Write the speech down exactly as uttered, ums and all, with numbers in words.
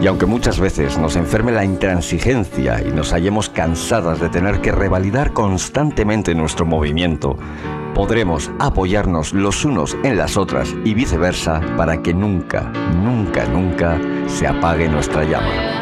Y aunque muchas veces nos enferme la intransigencia y nos hallemos cansadas de tener que revalidar constantemente nuestro movimiento, podremos apoyarnos los unos en las otras y viceversa para que nunca, nunca, nunca se apague nuestra llama.